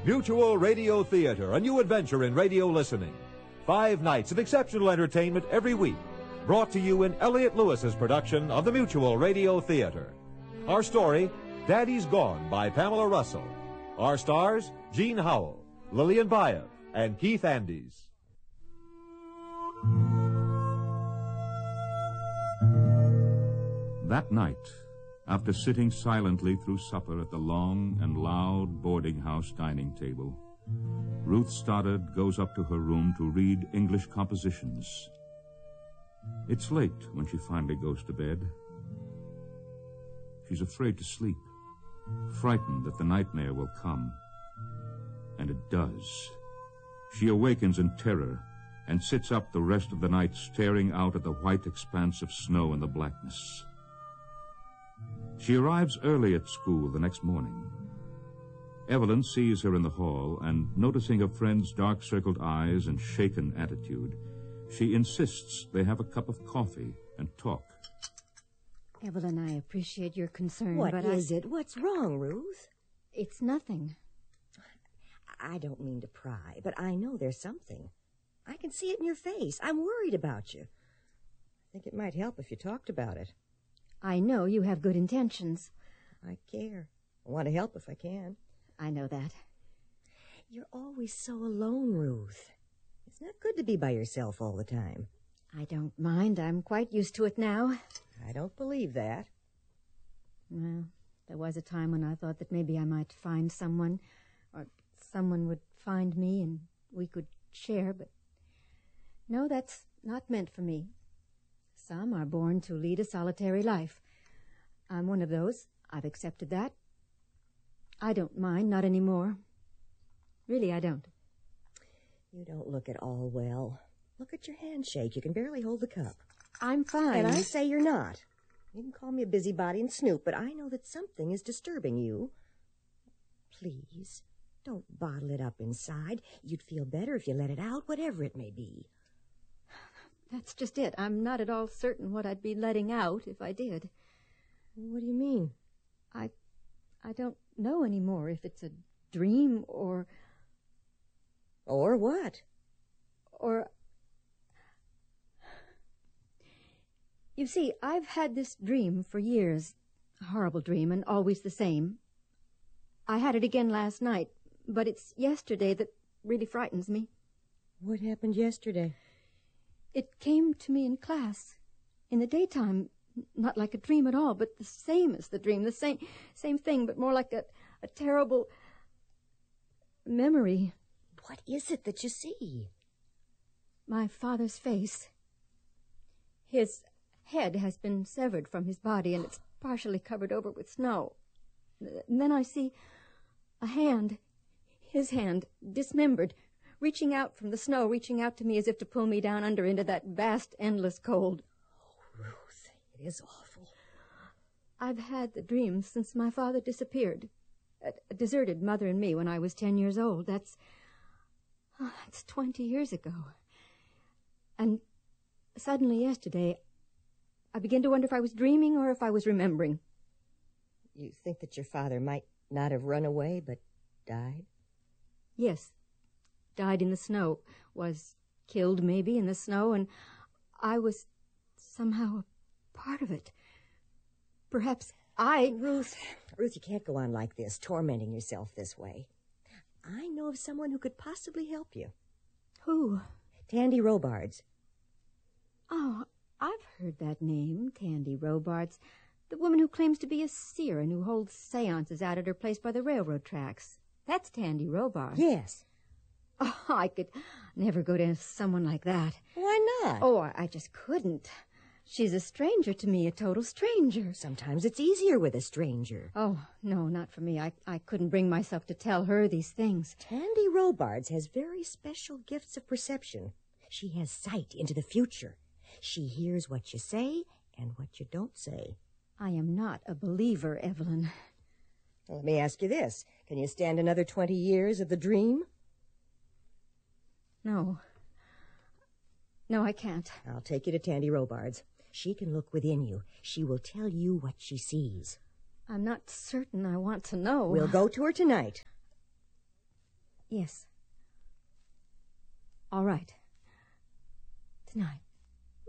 Mutual Radio Theater, a new adventure in radio listening. 5 nights of exceptional entertainment every week. Brought to you in Elliott Lewis's production of the Mutual Radio Theater. Our story, Daddy's Gone by Pamela Russell. Our stars, Jean Howell, Lillian Baev, and Keith Andes. That night, after sitting silently through supper at the long and loud boarding house dining table, Ruth Stoddard goes up to her room to read English compositions. It's late when she finally goes to bed. She's afraid to sleep, frightened that the nightmare will come. And it does. She awakens in terror and sits up the rest of the night staring out at the white expanse of snow in the blackness. She arrives early at school the next morning. Evelyn sees her in the hall, and noticing her friend's dark-circled eyes and shaken attitude, she insists they have a cup of coffee and talk. Evelyn, I appreciate your concern, What but is it? What's wrong, Ruth? It's nothing. I don't mean to pry, but I know there's something. I can see it in your face. I'm worried about you. I think it might help if you talked about it. I know you have good intentions. I care. I want to help if I can. I know that. You're always so alone, Ruth. It's not good to be by yourself all the time. I don't mind. I'm quite used to it now. I don't believe that. Well, there was a time when I thought that maybe I might find someone, or someone would find me and we could share, but no, that's not meant for me. Some are born to lead a solitary life. I'm one of those. I've accepted that. I don't mind, not anymore. Really, I don't. You don't look at all well. Look at your handshake. You can barely hold the cup. I'm fine. And I say you're not. You can call me a busybody and snoop, but I know that something is disturbing you. Please, don't bottle it up inside. You'd feel better if you let it out, whatever it may be. That's just it. I'm not at all certain what I'd be letting out if I did. What do you mean? I don't know anymore if it's a dream or... Or what? Or... You see, I've had this dream for years. A horrible dream, and always the same. I had it again last night, but it's yesterday that really frightens me. What happened yesterday? It came to me in class, in the daytime, not like a dream at all, but the same as the dream, the same thing, but more like a terrible memory. What is it that you see? My father's face. His head has been severed from his body, and it's partially covered over with snow. And then I see a hand, his hand, dismembered, reaching out from the snow, reaching out to me as if to pull me down under into that vast, endless cold. Oh, Ruth, it is awful. I've had the dream since my father disappeared. Deserted Mother and me when I was 10 years old. That's 20 years ago. And suddenly yesterday, I began to wonder if I was dreaming or if I was remembering. You think that your father might not have run away, but died? Yes. Died in the snow. Was killed, maybe, in the snow, and I was somehow a part of it. Perhaps Ruth, you can't go on like this, tormenting yourself this way. I know of someone who could possibly help you. Who? Tandy Robards. Oh, I've heard that name, Tandy Robards. The woman who claims to be a seer and who holds seances out at her place by the railroad tracks. That's Tandy Robards. Yes. Oh, I could never go to someone like that. Why not? Oh, I just couldn't. She's a stranger to me, a total stranger. Sometimes it's easier with a stranger. Oh, no, not for me. I couldn't bring myself to tell her these things. Tandy Robards has very special gifts of perception. She has sight into the future. She hears what you say and what you don't say. I am not a believer, Evelyn. Well, let me ask you this. Can you stand another 20 years of the dream? No. No, I can't. I'll take you to Tandy Robards. She can look within you. She will tell you what she sees. I'm not certain I want to know. We'll go to her tonight. Yes. All right. Tonight.